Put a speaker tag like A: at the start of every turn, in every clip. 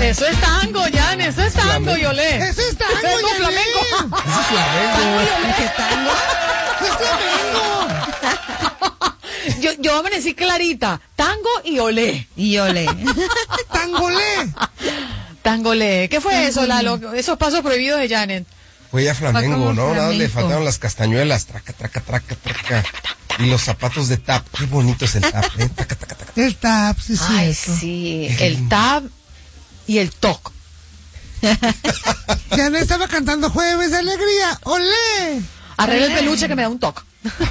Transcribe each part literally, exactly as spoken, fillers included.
A: Eso es tango, Jan, eso es tango, y olé.
B: Eso es tango,
A: Tango
B: y olé.
A: flamenco.
C: Eso es flamenco.
A: Tango y olé.
B: ¿Qué tango? Eso es flamenco.
A: Yo, yo amanecí clarita. Tango y olé.
D: Y ole.
B: Tangolé.
A: Tangolé. ¿Qué fue eso, Lalo? Esos pasos prohibidos de Janet.
C: Fue ya flamenco,
D: como
C: ¿no? Nada, le
D: flamenco.
C: faltaron las castañuelas, traca, traca, traca, traca. Y los zapatos de tap. Qué bonito es el tap, ¿eh? Taca, taca, taca.
B: El tap, sí, sí.
A: Ay,
B: eso.
A: sí. El tab y el toc.
B: Ya no estaba cantando Jueves de Alegría. ¡Olé!
A: Arregla el peluche que me da un toc.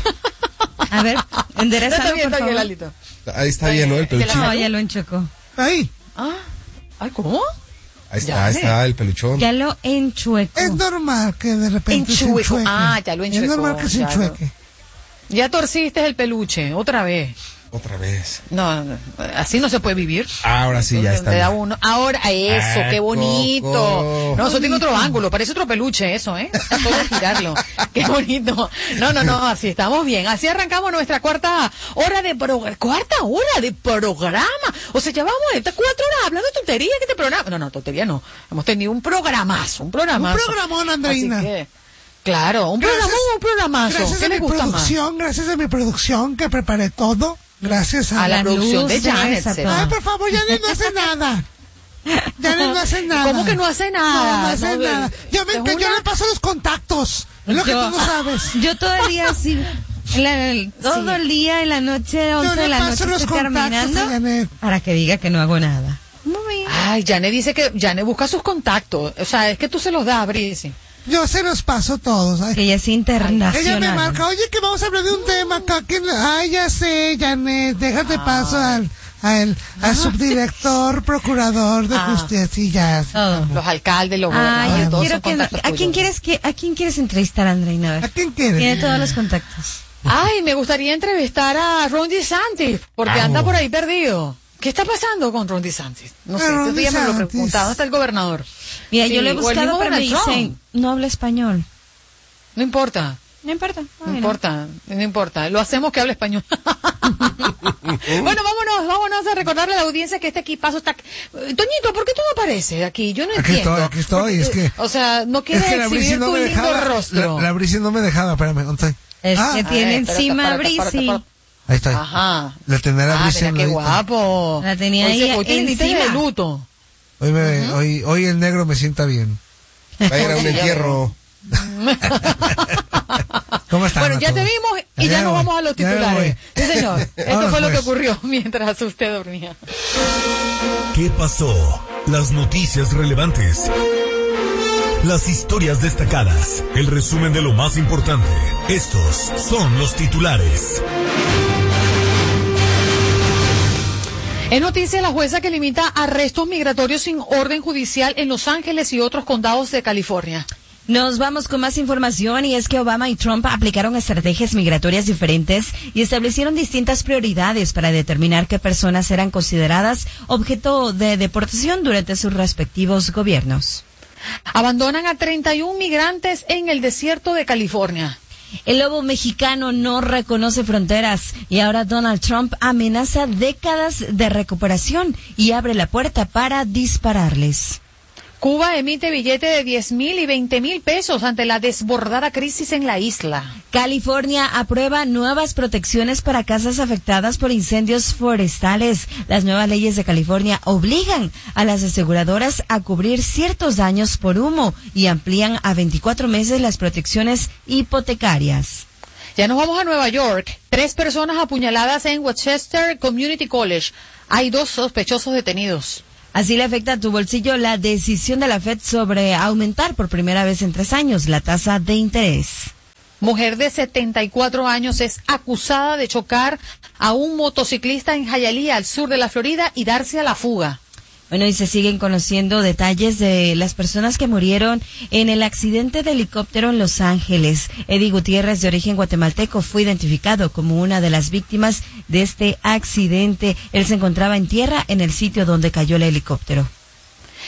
D: A ver, enderezalo,
A: Está bien,
D: por
A: está bien,
D: favor.
A: Lalito.
C: Ahí está bien, ¿no? El peluchín.
D: No, ya lo enchocó.
B: Ahí.
A: Ah, ay, ¿cómo?
C: Ahí está,
A: Ya,
C: ahí
A: ¿eh?
C: está el peluchón.
D: Ya lo enchuecó.
B: Es normal que de repente se
A: Enchueco.
B: enchueque.
A: Ah, ya lo
B: Es
A: enchuecó,
B: normal que se
A: ya lo-
B: enchueque.
A: Ya torciste el peluche, otra vez.
C: Otra vez.
A: No, no, así no se puede vivir.
C: Ahora sí, ya está
A: Te da
C: bien.
A: uno. Ahora, eso,
C: Ah,
A: qué bonito.
C: Coco.
A: No, eso tiene otro ángulo, parece otro peluche eso, ¿eh? Puedo girarlo. Qué bonito. No, no, no, así estamos bien. Así arrancamos nuestra cuarta hora de programa. Cuarta hora de programa. O sea, ya vamos estas cuatro horas hablando de tontería que este programa. No, no, tontería no. Hemos tenido un programazo, un programazo.
B: Un programón, Andreina.
A: Así que, claro, un
B: Gracias-
A: programón, un programazo.
B: Gracias
A: ¿Qué
B: a
A: les
B: mi
A: gusta más?
B: producción, gracias a mi producción que preparé todo. Gracias a,
A: A la producción de
D: luces,
A: Janet.
D: a
A: se
D: todo.
A: va.
B: Ay, por favor, Janet no hace nada. Janet no hace nada.
A: ¿Cómo que no hace nada?
B: No, no hace
A: No,
B: nada. Yo, me,
A: es
B: que yo
A: una-
B: le paso los contactos. Es lo que
D: Yo-
B: tú no sabes.
D: Yo todo el día así, en la- el- todo
A: Sí.
D: el día, en la noche, once
B: le
D: de la
B: paso
D: noche,
B: los
D: estoy
B: contactos a
D: terminando
B: Janet.
D: para que diga que no hago nada. Muy bien.
A: Ay, Janet dice que Janet busca sus contactos. O sea, es que tú se los das, Brice.
B: Yo se los paso todos. Ay.
D: Que ella es internacional.
B: Ella me marca, oye, que vamos a hablar de un tema acá. Que... Ay, ya sé, Janet, déjate paso al, al, al subdirector, procurador de
A: Ah.
B: justicia y ya.
D: Todo.
A: Los alcaldes, los
D: Ah,
A: gobernadores,
D: yo
A: todos
D: quiero
A: son
D: que,
A: contactos
D: ¿a quién
A: tuyos.
D: quieres que, a quién quieres entrevistar, Andreina? A ver.
B: ¿A quién quieres?
D: Tiene todos los contactos.
A: Ay, me gustaría entrevistar a Ron DeSantis, porque
C: Ah.
A: anda por ahí perdido. ¿Qué está pasando con Ron DeSantis? No sé,
B: Ah, Ron
A: este día me lo
B: DeSantis.
A: preguntaba. ¿Dónde está el gobernador?
D: Mira,
A: Sí,
D: yo le he
A: o el
D: buscado,
A: mismo
D: pero me
A: Donald Trump.
D: dicen, no habla español.
A: No importa.
D: No importa.
A: No
D: Bueno.
A: importa, no importa. Lo hacemos que hable español. Bueno, vámonos, vámonos a recordarle a la audiencia que este equipazo está... Eh, Toñito, ¿por qué tú no apareces aquí? Yo no
B: Aquí
A: entiendo.
B: estoy, aquí estoy,
A: Porque,
B: es que-
A: eh, O sea, no quieres
B: Es que la
A: exhibir
B: Brice no
A: tu
B: me
A: lindo
B: dejaba.
A: rostro.
B: La, la Brice no me dejaba, espérame, ¿dónde estoy?
D: Es
B: Ah,
D: que tiene
A: Ay, espérate,
D: encima
A: espérate, espérate,
D: Brisi.
A: espérate.
B: Ahí estoy.
A: Ajá.
B: La tendrá la
A: Ah,
B: Brice
A: mira
B: en
A: qué
B: la-
A: guapo.
D: La tenía
A: Hoy
D: ahí
A: se- hoy te viniste de
D: encima.
A: luto.
B: Hoy, me, hoy, hoy el negro me sienta bien.
C: Vayan a un entierro.
B: ¿Cómo están?
A: Bueno,
B: a
A: ya te
B: todos?
A: vimos y ya,
B: me
A: nos
B: voy,
A: vamos a los
B: ya me
A: titulares.
B: voy.
A: Sí, señor. Esto
B: Vámonos,
A: fue lo que
B: pues.
A: ocurrió mientras usted dormía.
E: ¿Qué pasó? Las noticias relevantes. Las historias destacadas. El resumen de lo más importante. Estos son los titulares.
A: Es noticia la jueza que limita arrestos migratorios sin orden judicial en Los Ángeles y otros condados de California.
D: Nos vamos con más información y es que Obama y Trump aplicaron estrategias migratorias diferentes y establecieron distintas prioridades para determinar qué personas eran consideradas objeto de deportación durante sus respectivos gobiernos.
A: Abandonan a treinta y un migrantes en el desierto de California.
D: El lobo mexicano no reconoce fronteras y ahora Donald Trump amenaza décadas de recuperación y abre la puerta para dispararles.
A: Cuba emite billete de diez mil y veinte mil pesos ante la desbordada crisis en la isla.
D: California aprueba nuevas protecciones para casas afectadas por incendios forestales. Las nuevas leyes de California obligan a las aseguradoras a cubrir ciertos daños por humo y amplían a veinticuatro meses las protecciones hipotecarias.
A: Ya nos vamos a Nueva York. Tres personas apuñaladas en Westchester Community College. Hay dos sospechosos detenidos.
D: Así le afecta a tu bolsillo la decisión de la Fed sobre aumentar por primera vez en tres años la tasa de interés.
A: Mujer de setenta y cuatro años es acusada de chocar a un motociclista en Hialeah, al sur de la Florida, y darse a la fuga.
D: Bueno, y se siguen conociendo detalles de las personas que murieron en el accidente de helicóptero en Los Ángeles. Eddie Gutiérrez, de origen guatemalteco, fue identificado como una de las víctimas de este accidente. Él se encontraba en tierra en el sitio donde cayó el helicóptero.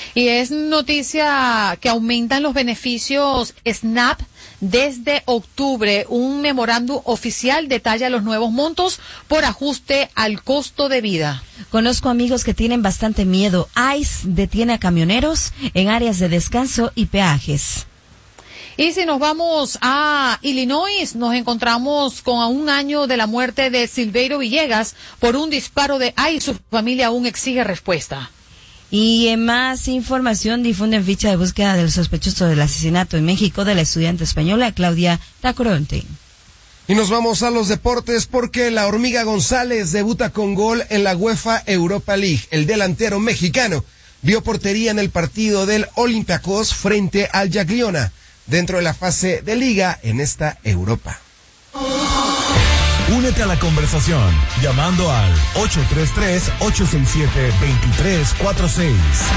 A: Y es noticia que aumentan los beneficios SNAP desde octubre. Un memorándum oficial detalla los nuevos montos por ajuste al costo de vida.
D: Conozco amigos que tienen bastante miedo. ICE detiene a camioneros en áreas de descanso y peajes.
A: Y si nos vamos a Illinois, nos encontramos con a un año de la muerte de Silverio Villegas por un disparo de ICE. Su familia aún exige respuesta.
D: Y en más información, difunden ficha de búsqueda del sospechoso del asesinato en México de la estudiante española Claudia Tacoronte.
C: Y nos vamos a los deportes porque la Hormiga González debuta con gol en la UEFA Europa League. El delantero mexicano vio portería en el partido del Olympiacos frente al Jagiellona, dentro de la fase de liga en esta Europa.
E: Únete a la conversación llamando al ocho tres tres, ocho seis siete, dos tres cuatro seis.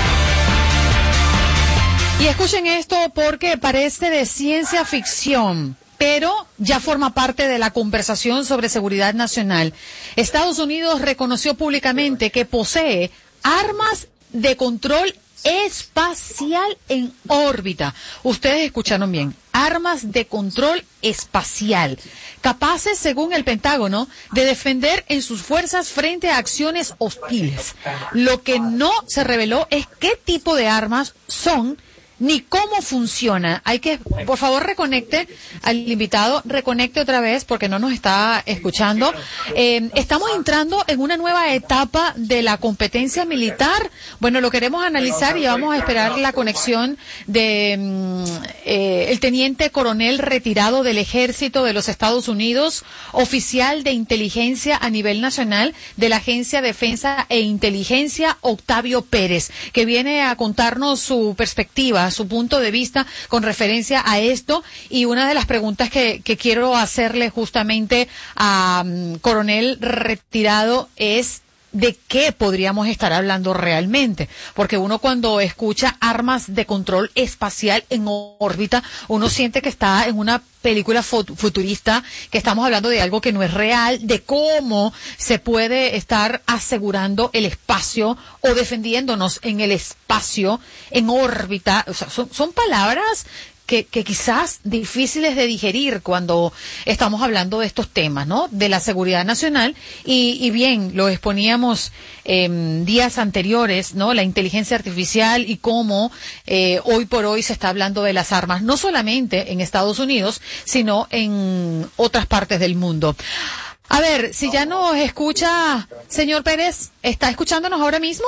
A: Y escuchen esto porque parece de ciencia ficción, pero ya forma parte de la conversación sobre seguridad nacional. Estados Unidos reconoció públicamente que posee armas de control espacial en órbita. Ustedes escucharon bien. Armas de control espacial, capaces, según el Pentágono, de defender en sus fuerzas frente a acciones hostiles. Lo que no se reveló es qué tipo de armas son ni cómo funciona. Hay que, por favor, reconecte al invitado, reconecte otra vez porque no nos está escuchando. Eh, estamos entrando en una nueva etapa de la competencia militar. Bueno, lo queremos analizar y vamos a esperar la conexión de mm, eh, el teniente coronel retirado del Ejército de los Estados Unidos, oficial de inteligencia a nivel nacional de la Agencia de Defensa e Inteligencia, Octavio Pérez, que viene a contarnos su perspectiva, su punto de vista con referencia a esto. Y una de las preguntas que, que quiero hacerle justamente a um, coronel retirado es de qué podríamos estar hablando realmente, porque uno cuando escucha armas de control espacial en órbita, uno siente que está en una película futurista, que estamos hablando de algo que no es real, de cómo se puede estar asegurando el espacio o defendiéndonos en el espacio, en órbita. O sea, son, son palabras Que, que quizás difíciles de digerir cuando estamos hablando de estos temas, ¿no? De la seguridad nacional y, y bien, lo exponíamos eh, días anteriores, ¿no? La inteligencia artificial y cómo eh, hoy por hoy se está hablando de las armas, no solamente en Estados Unidos, sino en otras partes del mundo. A ver, si ya nos escucha, señor Pérez, ¿está escuchándonos ahora mismo?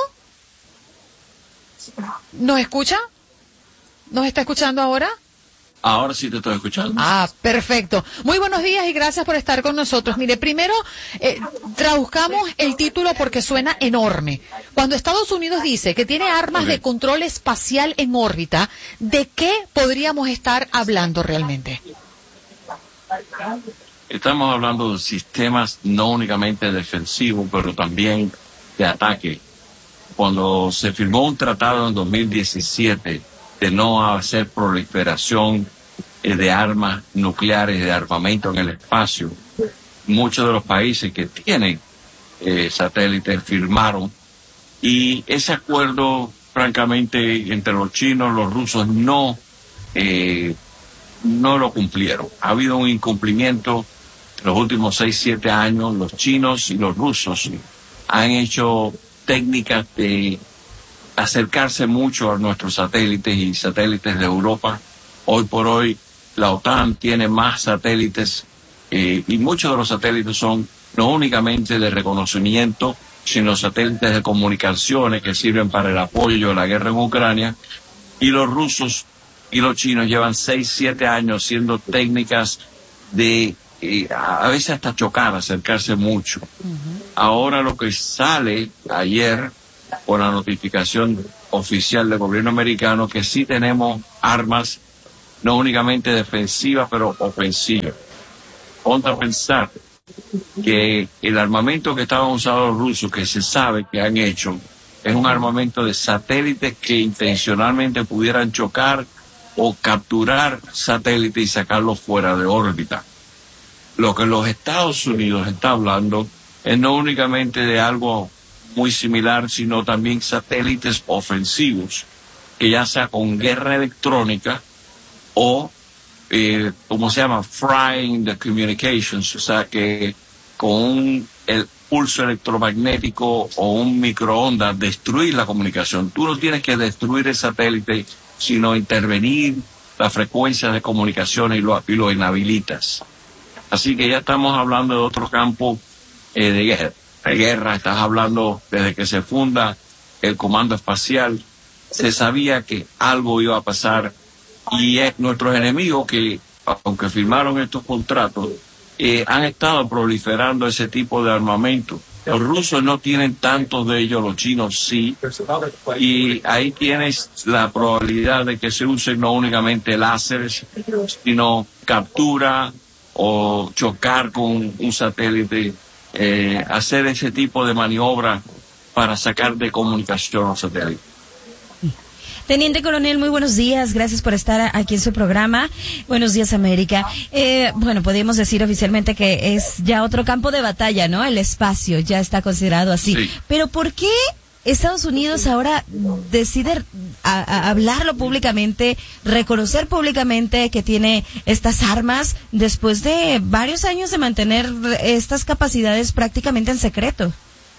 A: ¿Nos escucha? ¿Nos está escuchando ahora?
F: Ahora sí te estoy escuchando.
A: Ah, perfecto. Muy buenos días y gracias por estar con nosotros. Mire, primero, eh, traduzcamos el título porque suena enorme. Cuando Estados Unidos dice que tiene armas okay. de control espacial en órbita, ¿de qué podríamos estar hablando realmente?
F: Estamos hablando de sistemas no únicamente defensivos, pero también de ataque. Cuando se firmó un tratado en dos mil diecisiete de no hacer proliferación de armas nucleares, de armamento en el espacio, muchos de los países que tienen eh, satélites firmaron, y ese acuerdo, francamente, entre los chinos, los rusos, no, eh, no lo cumplieron. Ha habido un incumplimiento en los últimos seis, siete años. Los chinos y los rusos han hecho técnicas de acercarse mucho a nuestros satélites y satélites de Europa. Hoy por hoy la OTAN tiene más satélites eh, y muchos de los satélites son no únicamente de reconocimiento, sino satélites de comunicaciones que sirven para el apoyo de la guerra en Ucrania. Y los rusos y los chinos llevan seis, siete años haciendo técnicas de eh, a veces hasta chocar, acercarse mucho. Uh-huh. Ahora lo que sale ayer por la notificación oficial del gobierno americano, que sí tenemos armas no únicamente defensivas, pero ofensivas. Ponte a pensar que el armamento que estaban usando los rusos, que se sabe que han hecho, es un armamento de satélites que intencionalmente pudieran chocar o capturar satélites y sacarlos fuera de órbita. Lo que los Estados Unidos está hablando es no únicamente de algo muy similar, sino también satélites ofensivos que ya sea con guerra electrónica o, eh, como se llama, frying the communications, o sea, que con un, el pulso electromagnético o un microondas destruir la comunicación. Tú no tienes que destruir el satélite, sino intervenir la frecuencia de comunicaciones y lo, y lo inhabilitas. Así que ya estamos hablando de otro campo eh, de guerra. De guerra, estás hablando desde que se funda el Comando Espacial, se sabía que algo iba a pasar y es nuestros enemigos que, aunque firmaron estos contratos, eh, han estado proliferando ese tipo de armamento. Los rusos no tienen tantos de ellos, los chinos sí, y ahí tienes la probabilidad de que se usen no únicamente láseres, sino captura o chocar con un satélite, eh, hacer ese tipo de maniobra para sacar de comunicación al satélite.
D: Teniente Coronel, muy buenos días. Gracias por estar aquí en su programa. Buenos días, América. Eh, bueno, podríamos decir oficialmente que es ya otro campo de batalla, ¿no? El espacio ya está considerado así.
F: Sí.
D: Pero ¿por qué Estados Unidos ahora decide a, a hablarlo públicamente, reconocer públicamente que tiene estas armas después de varios años de mantener estas capacidades prácticamente en secreto?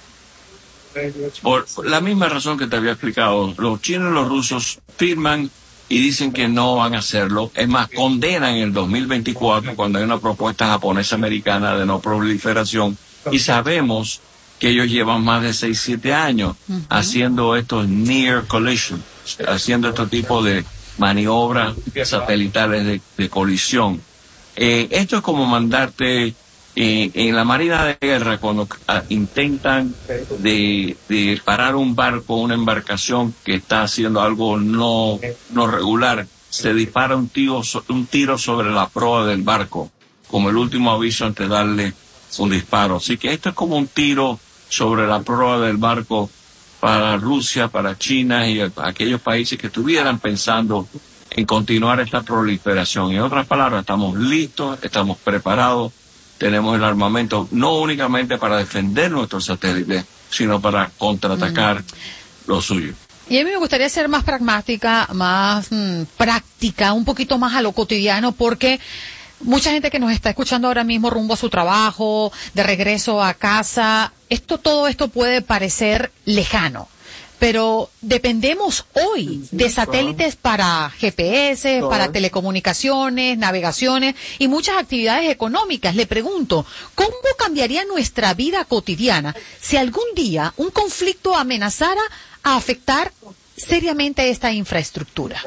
F: Por la misma razón que te había explicado, los chinos y los rusos firman y dicen que no van a hacerlo. Es más, condenan en el dos mil veinticuatro cuando hay una propuesta japonesa-americana de no proliferación y sabemos que ellos llevan más de seis, siete años uh-huh. haciendo estos near collision, haciendo este tipo de maniobras satelitales de, de colisión. Eh, esto es como mandarte Eh, en la Marina de Guerra, cuando uh, intentan de, de parar un barco, una embarcación que está haciendo algo no, no regular, se dispara un tiro, un tiro sobre la proa del barco, como el último aviso antes de darle un disparo. Así que esto es como un tiro sobre la proa del barco para Rusia, para China y aquellos países que estuvieran pensando en continuar esta proliferación. En otras palabras, estamos listos, estamos preparados. Tenemos el armamento no únicamente para defender nuestros satélites, sino para contraatacar mm. lo suyo.
A: Y a mí me gustaría ser más pragmática, más mmm, práctica, un poquito más a lo cotidiano, porque mucha gente que nos está escuchando ahora mismo rumbo a su trabajo, de regreso a casa, esto, todo esto puede parecer lejano. Pero dependemos hoy de satélites para G P S, para telecomunicaciones, navegaciones y muchas actividades económicas. Le pregunto, ¿cómo cambiaría nuestra vida cotidiana si algún día un conflicto amenazara a afectar seriamente esta infraestructura?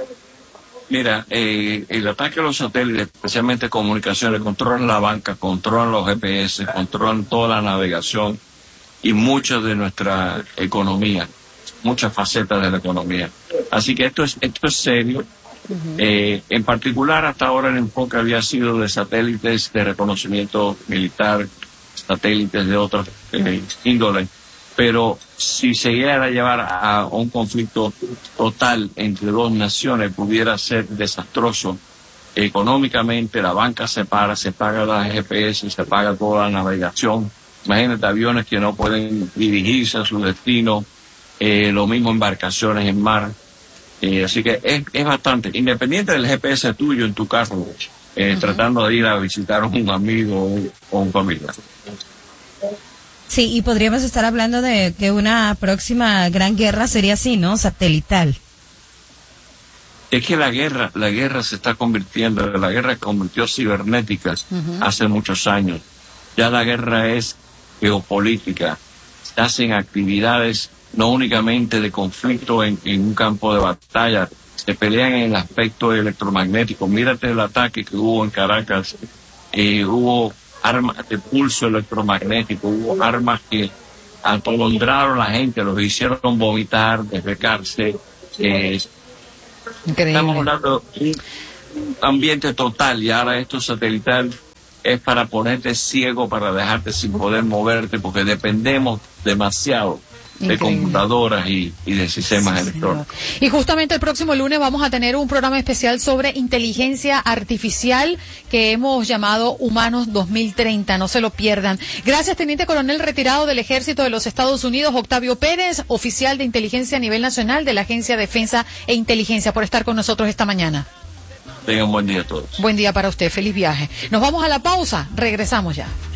F: Mira, eh, el ataque a los satélites, especialmente comunicaciones, controlan la banca, controlan los G P S, controlan toda la navegación y mucha de nuestra economía. Muchas facetas de la economía. Así que esto es esto es serio. Uh-huh. Eh, en particular, hasta ahora el enfoque había sido de satélites de reconocimiento militar, satélites de otras eh, índoles. Pero si se llegara a llevar a un conflicto total entre dos naciones, pudiera ser desastroso económicamente. La banca se para, se paga la G P S, se paga toda la navegación. Imagínate aviones que no pueden dirigirse a su destino. Eh, lo mismo embarcaciones en mar, eh, así que es, es bastante, independiente del G P S tuyo en tu carro, eh, uh-huh. tratando de ir a visitar a un amigo o un familiar.
D: Sí, y podríamos estar hablando de que una próxima gran guerra sería así, ¿no? Satelital.
F: Es que la guerra, la guerra se está convirtiendo, la guerra se convirtió cibernética uh-huh. hace muchos años. Ya la guerra es geopolítica, se hacen actividades no únicamente de conflicto en, en un campo de batalla, se pelean en el aspecto electromagnético. Mírate el ataque que hubo en Caracas, eh, hubo armas de pulso electromagnético, hubo armas que atolondraron a la gente, los hicieron vomitar, defecarse. Eh, estamos hablando de un ambiente total y ahora esto satelital es para ponerte ciego, para dejarte sin poder moverte, porque dependemos demasiado de computadoras y, y de sistemas sí, electrónicos.
A: Y justamente el próximo lunes vamos a tener un programa especial sobre inteligencia artificial que hemos llamado Humanos dos mil treinta. No se lo pierdan. Gracias, Teniente Coronel retirado del Ejército de los Estados Unidos, Octavio Pérez, oficial de inteligencia a nivel nacional de la Agencia de Defensa e Inteligencia, por estar con nosotros esta mañana.
F: Tengan buen día a todos.
A: Buen día para usted. Feliz viaje. Nos vamos a la pausa. Regresamos ya.